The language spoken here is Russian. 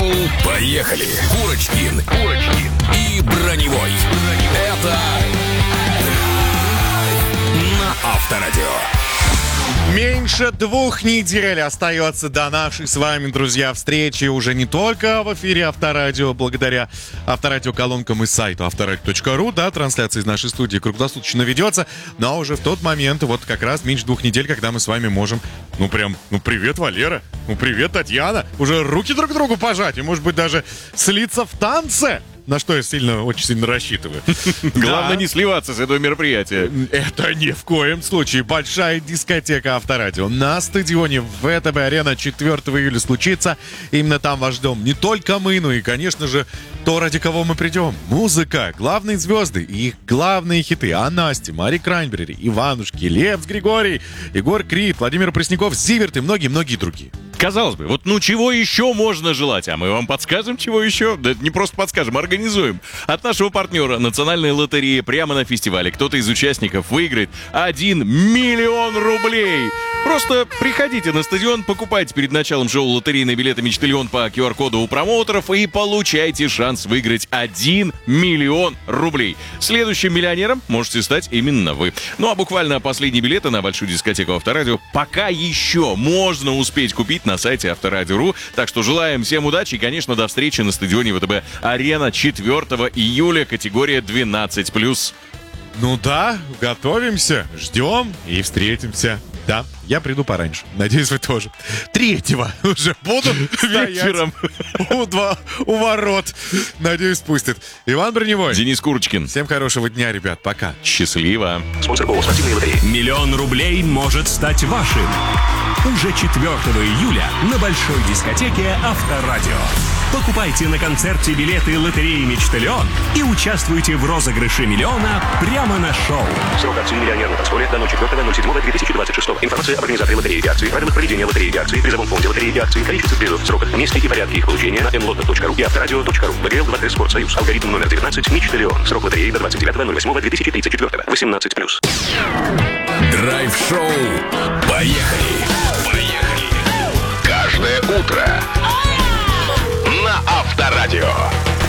Поехали! Курочкин и Броневой. Это на Авторадио. Меньше 2 недель остается до нашей с вами, друзья, встречи уже не только в эфире Авторадио, благодаря авторадиоколонкам и сайту авторадио.ру, да, трансляция из нашей студии круглосуточно ведется, но уже в тот момент, вот как раз меньше 2 недель, когда мы с вами можем, привет, Валера, привет, Татьяна, уже руки друг другу пожать, и, может быть, даже слиться в танце. На что я очень сильно рассчитываю. Главное не сливаться с этого мероприятия. Это ни в коем случае. Большая дискотека Авторадио на стадионе ВТБ-арена 4 июля случится. Именно там вас ждем не только мы, но и, конечно же, то, ради кого мы придем. Музыка, главные звезды и их главные хиты. Настя, Мари Краймбрери, Иванушки, Лепс Григорий, Егор Крид, Владимир Пресняков, Зиверт и многие-многие другие. Казалось бы, чего еще можно желать? А мы вам подскажем, чего еще? Да не просто подскажем, организуем. От нашего партнера Национальной лотереи прямо на фестивале кто-то из участников выиграет 1 миллион рублей. Просто приходите на стадион, покупайте перед началом шоу лотерейные билеты «Мечтальон» по QR-коду у промоутеров и получайте шанс выиграть 1 миллион рублей. Следующим миллионером можете стать именно вы. А буквально последние билеты на большую дискотеку Авторадио пока еще можно успеть купить на сайте Авторадио.ру. Так что желаем всем удачи и, конечно, до встречи на стадионе ВТБ-арена 4 июля, категория 12+. Да, готовимся, ждем и встретимся. Да, я приду пораньше. Надеюсь, вы тоже. 3-го уже буду вечером у ворот. Надеюсь, пустят. Иван Броневой. Денис Курочкин. Всем хорошего дня, ребят. Пока. Счастливо. Спонсор ООО «Спортивные лотереи». 1 000 000 рублей может стать вашим. Уже 4 июля на большой дискотеке Авторадио. Покупайте на концерте билеты лотереи «Мечтальон» и участвуйте в розыгрыше миллиона прямо на шоу. Срок акции «Миллионер» на танцполе до 04.07.2026. Информация об организаторе лотереи и акции, правилах проведения лотереи и акции, призовом фонде лотереи и акции, количестве призов, сроках, месте и порядке их получения на mlotto.ru и авторадио.ру. БГЛ 2Т Спортсоюз. Алгоритм номер 19. «Мечтальон». Срок лотереи до 29.08.2034. 18+. Драйв-шоу. Поехали! Каждое утро на Авторадио.